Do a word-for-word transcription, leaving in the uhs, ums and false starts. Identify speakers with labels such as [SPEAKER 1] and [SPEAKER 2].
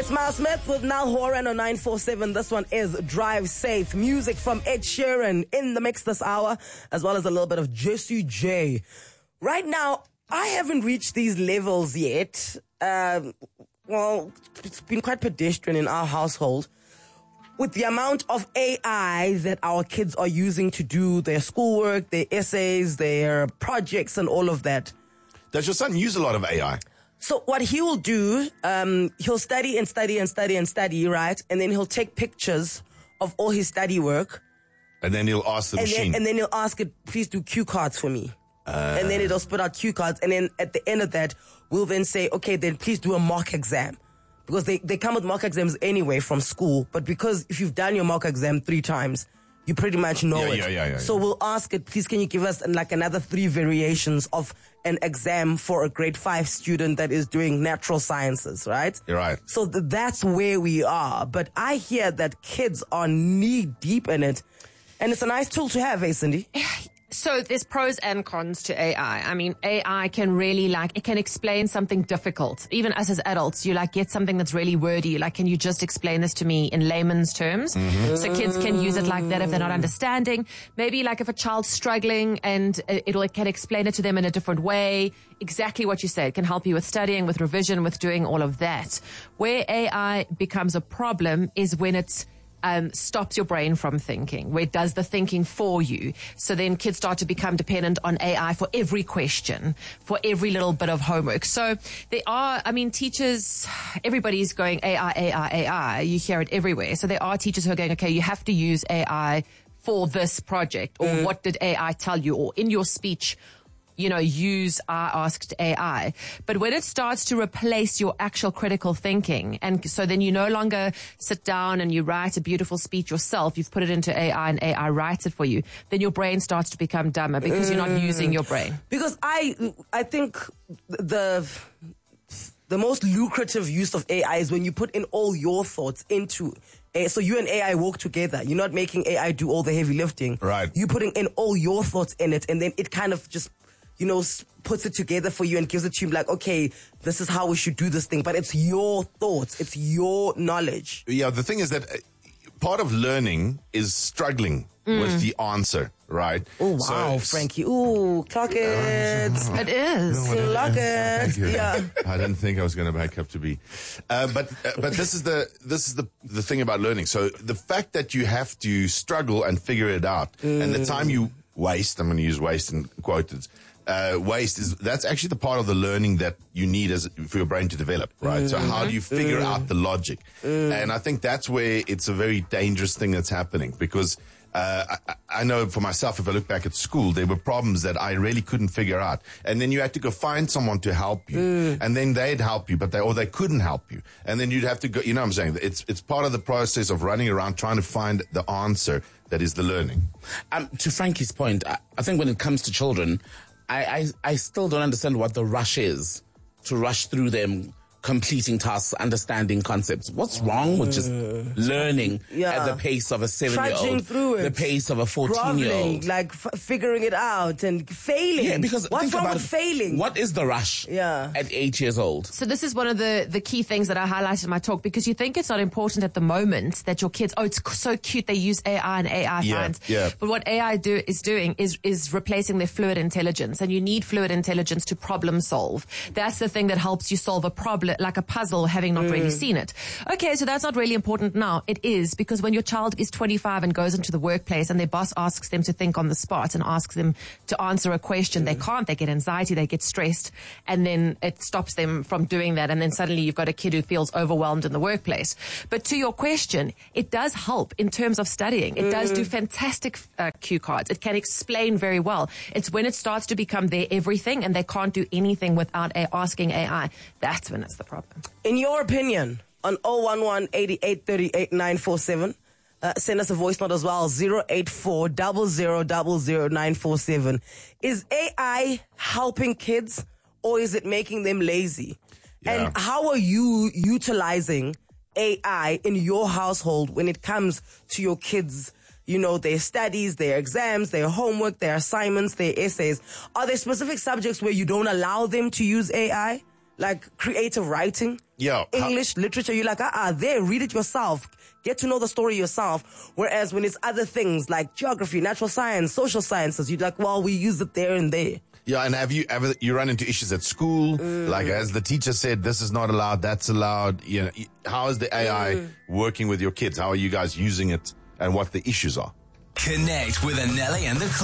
[SPEAKER 1] It's Miles Smith with Nal Horan on nine four seven. This one is Drive Safe. Music from Ed Sheeran in the mix this hour, as well as a little bit of Jessie J. Right now, I haven't reached these levels yet. Um, well, it's been quite pedestrian in our household with the amount of A I that our kids are using to do their schoolwork, their essays, their projects, and all of that.
[SPEAKER 2] Does your son use a lot of A I?
[SPEAKER 1] So what he will do, um, he'll study and study and study and study, right? And then he'll take pictures of all his study work.
[SPEAKER 2] And then he'll ask the
[SPEAKER 1] and
[SPEAKER 2] machine.
[SPEAKER 1] Then, and then he'll ask it, please do cue cards for me. Uh, and then it'll spit out cue cards. And then at the end of that, we'll then say, okay, then please do a mock exam. Because they, they come with mock exams anyway from school. But because if you've done your mock exam three times, you pretty much know
[SPEAKER 2] yeah,
[SPEAKER 1] it.
[SPEAKER 2] Yeah, yeah, yeah,
[SPEAKER 1] so
[SPEAKER 2] yeah.
[SPEAKER 1] we'll ask it, please can you give us like another three variations of an exam for a grade five student that is doing natural sciences, right?
[SPEAKER 2] You're right.
[SPEAKER 1] So th- that's where we are. But I hear that kids are knee deep in it. And it's a nice tool to have, eh, Cindy?
[SPEAKER 3] So there's pros and cons to A I. I mean, A I can really like, it can explain something difficult. Even us as adults, you like get something that's really wordy. Like, can you just explain this to me in layman's terms? Mm-hmm. So kids can use it like that if they're not understanding. Maybe like if a child's struggling and it'll, it can explain it to them in a different way. Exactly what you said. It can help you with studying, with revision, with doing all of that. Where A I becomes a problem is when it's Um, stops your brain from thinking, where it does the thinking for you. So then kids start to become dependent on A I for every question, for every little bit of homework. So they are, I mean, teachers, everybody's going A I, A I, A I. You hear it everywhere. So there are teachers who are going, okay, you have to use A I for this project, or mm. what did A I tell you, or in your speech, you know, use I asked A I. But when it starts to replace your actual critical thinking, and so then you no longer sit down and you write a beautiful speech yourself, you've put it into A I and A I writes it for you, then your brain starts to become dumber because you're not using your brain.
[SPEAKER 1] Because I, I think the, the most lucrative use of A I is when you put in all your thoughts into A I. So you and A I work together. You're not making A I do all the heavy lifting.
[SPEAKER 2] Right.
[SPEAKER 1] You're putting in all your thoughts in it, and then it kind of just, you know, puts it together for you and gives it to you like, okay, this is how we should do this thing. But it's your thoughts. It's your knowledge.
[SPEAKER 2] Yeah, the thing is that part of learning is struggling mm. with the answer, right?
[SPEAKER 1] Oh, wow, so, Frankie. Ooh, clock it.
[SPEAKER 3] Uh, it is.
[SPEAKER 2] No,
[SPEAKER 1] clock it. Yeah.
[SPEAKER 2] I didn't think I was going to make up to be. Uh, but uh, but this is the this is the, the thing about learning. So the fact that you have to struggle and figure it out, mm. and the time you waste, I'm going to use waste in quotes, Uh, waste is, that's actually the part of the learning that you need as for your brain to develop, right? Mm. So how do you figure mm. out the logic? Mm. And I think that's where it's a very dangerous thing that's happening, because uh, I, I know for myself, if I look back at school, there were problems that I really couldn't figure out. And then you had to go find someone to help you. Mm. And then they'd help you, but they, or they couldn't help you. And then you'd have to go, you know what I'm saying? It's, it's part of the process of running around trying to find the answer that is the learning.
[SPEAKER 4] Um, to Frankie's point, I, I think when it comes to children, I, I, I still don't understand what the rush is to rush through them, completing tasks, understanding concepts. What's wrong with just learning
[SPEAKER 1] yeah.
[SPEAKER 4] at the pace of a seven-year-old?
[SPEAKER 1] Trudging through it.
[SPEAKER 4] The pace of a fourteen-year-old.
[SPEAKER 1] Like f- figuring it out and failing.
[SPEAKER 4] Yeah, because
[SPEAKER 1] what's wrong with failing?
[SPEAKER 4] What is the rush
[SPEAKER 1] yeah.
[SPEAKER 4] at eight years old?
[SPEAKER 3] So this is one of the, the key things that I highlighted in my talk, because you think it's not important at the moment that your kids, oh, it's so cute, they use A I and A I
[SPEAKER 2] yeah,
[SPEAKER 3] finds.
[SPEAKER 2] Yeah.
[SPEAKER 3] But what A I do is doing is, is replacing their fluid intelligence, and you need fluid intelligence to problem solve. That's the thing that helps you solve a problem, like a puzzle, having not mm. really seen it. Okay, so that's not really important now. It is, because when your child is twenty-five and goes into the workplace and their boss asks them to think on the spot and asks them to answer a question, mm. they can't, they get anxiety, they get stressed, and then it stops them from doing that, and then suddenly you've got a kid who feels overwhelmed in the workplace. But to your question, it does help in terms of studying. It mm. does do fantastic uh, cue cards. It can explain very well. It's when it starts to become their everything and they can't do anything without a- asking A I, that's when it's the problem.
[SPEAKER 1] In your opinion, on zero one one, eighty-eight, thirty-eight, nine four seven, uh, send us a voice note as well, zero eight four, zero zero zero zero, nine four seven. Is A I helping kids, or is it making them lazy? Yeah. And how are you utilizing A I in your household when it comes to your kids, you know, their studies, their exams, their homework, their assignments, their essays? Are there specific subjects where you don't allow them to use A I? like creative writing,
[SPEAKER 2] Yeah, how-
[SPEAKER 1] English literature, you're like, ah, uh-uh, there, read it yourself. Get to know the story yourself. Whereas when it's other things like geography, natural science, social sciences, you're like, well, we use it there and there.
[SPEAKER 2] Yeah, and have you ever you run into issues at school?
[SPEAKER 1] Mm.
[SPEAKER 2] Like, as the teacher said, this is not allowed, that's allowed. You know, how is the A I
[SPEAKER 1] Mm.
[SPEAKER 2] working with your kids? How are you guys using it, and what the issues are?
[SPEAKER 5] Connect with Anelli and the Club.